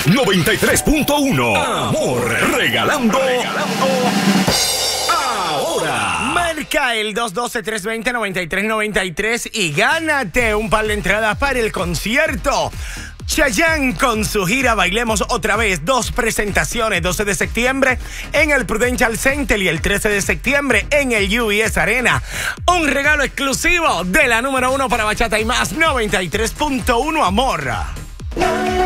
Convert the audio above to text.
93.1. Amor, regalando ahora. Marca el 212-320-9393 y gánate un par de entradas para el concierto Chayanne con su gira Bailemos Otra Vez. 2 presentaciones, 12 de septiembre en el Prudential Center y el 13 de septiembre en el UBS Arena. Un regalo exclusivo de la número 1 para Bachata y Más, 93.1 Amor.